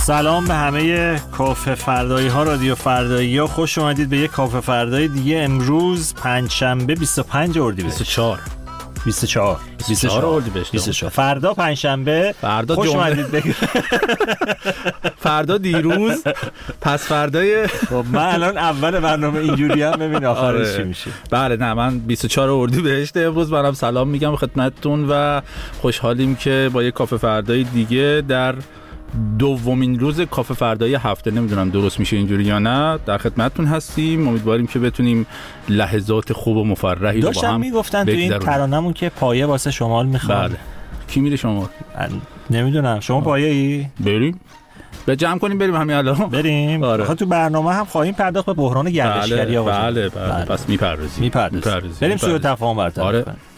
سلام به همه کافه فردایی ها، رادیو فردایی ها، خوش اومدید به یک کافه فردایی دیگه. امروز پنجشنبه 25 اردیبهشت 24 اردیبهشت، فردا پنجشنبه، فردا خوش اومدید فردا دیروز، پس فردای من الان اول برنامه اینجوری هم ببین آخرش چی میشه. بله نه، من 24 اردیبهشت امروز منم سلام میگم خدمتتون و خوشحالیم که با یک کافه فردایی دیگه در دومین روز کافه فردایی هفته، نمیدونم درست میشه اینجوری یا نه، در خدمتتون هستیم. امیدواریم که بتونیم لحظات خوب و مفرحی رو با هم میگفتن تو این ترانمون که پایه واسه شمال میخواد. بله. کی میره شمال؟ نمیدونم. شما پایه ای؟ بریم به جمع کنیم بریم همین الان. بریم. آره. تو برنامه هم خواهیم پرداخت به بحران گردشگری. بله. پس میپردازیم. بریم سوء تفاهم برطرف. آره.